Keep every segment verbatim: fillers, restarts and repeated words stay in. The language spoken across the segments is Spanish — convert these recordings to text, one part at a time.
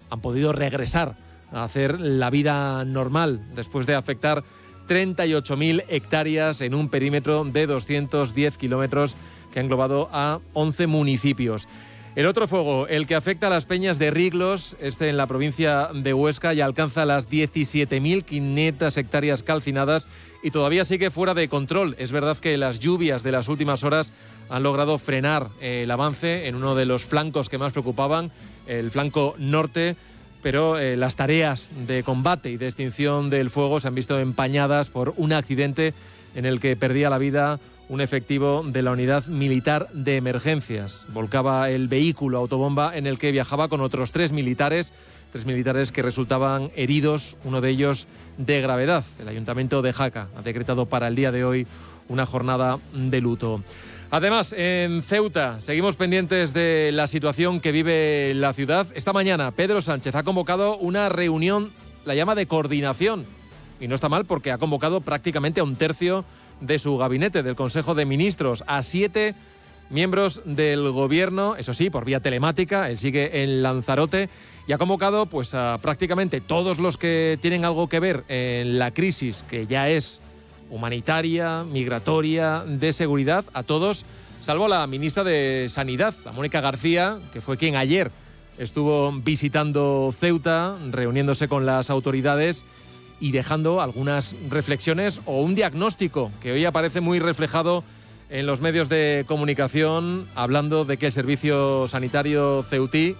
han podido regresar a hacer la vida normal después de afectar treinta y ocho mil hectáreas en un perímetro de doscientos diez kilómetros que ha englobado a once municipios. El otro fuego, el que afecta a las peñas de Riglos, este en la provincia de Huesca, ya alcanza las diecisiete mil quinientas hectáreas calcinadas y todavía sigue fuera de control. Es verdad que las lluvias de las últimas horas han logrado frenar el avance en uno de los flancos que más preocupaban, el flanco norte, pero eh, las tareas de combate y de extinción del fuego se han visto empañadas por un accidente en el que perdía la vida un efectivo de la unidad militar de emergencias. Volcaba el vehículo autobomba en el que viajaba con otros tres militares, tres militares que resultaban heridos, uno de ellos de gravedad. El Ayuntamiento de Jaca ha decretado para el día de hoy una jornada de luto. Además, en Ceuta seguimos pendientes de la situación que vive la ciudad. Esta mañana Pedro Sánchez ha convocado una reunión, la llama de coordinación, y no está mal porque ha convocado prácticamente a un tercio de su gabinete, del Consejo de Ministros, a siete miembros del Gobierno, eso sí, por vía telemática. Él sigue en Lanzarote y ha convocado pues a prácticamente todos los que tienen algo que ver en la crisis que ya es humanitaria, migratoria, de seguridad, a todos, salvo a la ministra de Sanidad, a Mónica García, que fue quien ayer estuvo visitando Ceuta, reuniéndose con las autoridades y dejando algunas reflexiones o un diagnóstico que hoy aparece muy reflejado en los medios de comunicación, hablando de que el servicio sanitario ceutí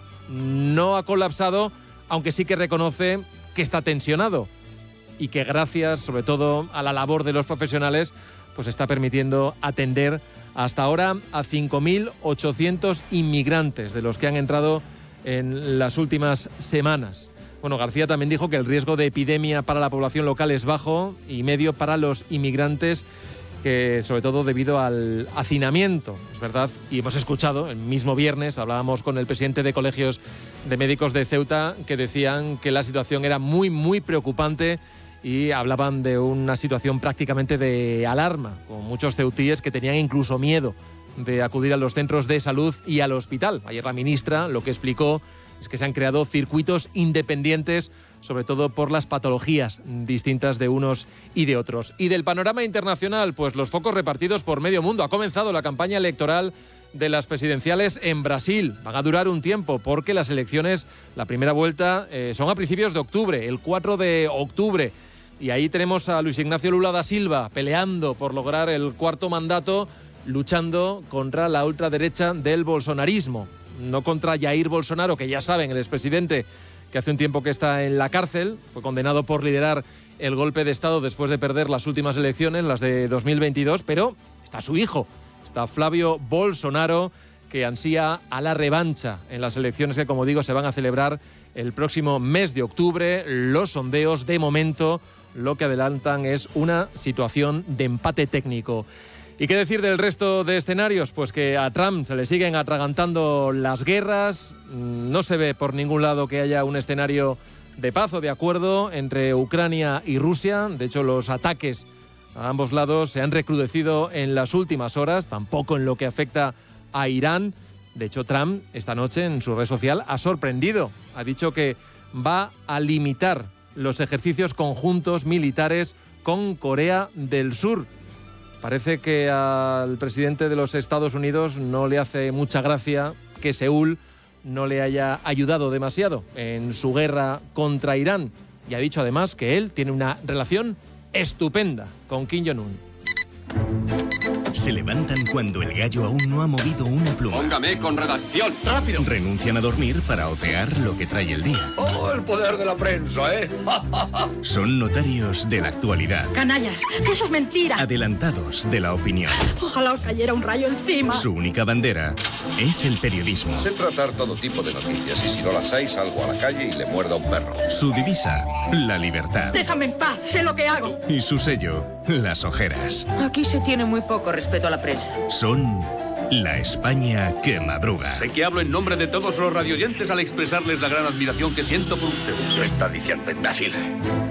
no ha colapsado, aunque sí que reconoce que está tensionado y que gracias, sobre todo, a la labor de los profesionales, pues está permitiendo atender hasta ahora a cinco mil ochocientos inmigrantes, de los que han entrado en las últimas semanas. Bueno, García también dijo que el riesgo de epidemia para la población local es bajo y medio para los inmigrantes, que sobre todo debido al hacinamiento, es verdad, y hemos escuchado, el mismo viernes hablábamos con el presidente de colegios de médicos de Ceuta, que decían que la situación era muy, muy preocupante y hablaban de una situación prácticamente de alarma, con muchos ceutíes que tenían incluso miedo de acudir a los centros de salud y al hospital. Ayer la ministra lo que explicó es que se han creado circuitos independientes, sobre todo por las patologías distintas de unos y de otros. Y del panorama internacional, pues los focos repartidos por medio mundo. Ha comenzado la campaña electoral de las presidenciales en Brasil. Van a durar un tiempo porque las elecciones, la primera vuelta, eh, son a principios de octubre, el cuatro de octubre. Y ahí tenemos a Luis Ignacio Lula da Silva peleando por lograr el cuarto mandato, luchando contra la ultraderecha del bolsonarismo. No contra Jair Bolsonaro, que ya saben, el expresidente que hace un tiempo que está en la cárcel, fue condenado por liderar el golpe de Estado después de perder las últimas elecciones, las de dos mil veintidós, pero está su hijo, está Flavio Bolsonaro, que ansía a la revancha en las elecciones que, como digo, se van a celebrar el próximo mes de octubre. Los sondeos, de momento, lo que adelantan es una situación de empate técnico. ¿Y qué decir del resto de escenarios? Pues que a Trump se le siguen atragantando las guerras, no se ve por ningún lado que haya un escenario de paz o de acuerdo entre Ucrania y Rusia. De hecho, los ataques a ambos lados se han recrudecido en las últimas horas, tampoco en lo que afecta a Irán. De hecho, Trump esta noche en su red social ha sorprendido, ha dicho que va a limitar los ejercicios conjuntos militares con Corea del Sur. Parece que al presidente de los Estados Unidos no le hace mucha gracia que Seúl no le haya ayudado demasiado en su guerra contra Irán. Y ha dicho además que él tiene una relación estupenda con Kim Jong-un. Se levantan cuando el gallo aún no ha movido una pluma. Póngame con redacción, rápido. Renuncian a dormir para otear lo que trae el día. Oh, el poder de la prensa, ¿eh? Son notarios de la actualidad. Canallas, eso es mentira. Adelantados de la opinión. Ojalá os cayera un rayo encima. Su única bandera es el periodismo. Sé tratar todo tipo de noticias y si no las hay salgo a la calle y le muerdo a un perro. Su divisa, la libertad. Déjame en paz, sé lo que hago. Y su sello, las ojeras. Aquí se tiene muy poco respeto a la prensa. Son la España que madruga. Sé que hablo en nombre de todos los radioyentes al expresarles la gran admiración que siento por ustedes. ¿Qué está diciendo, imbécil?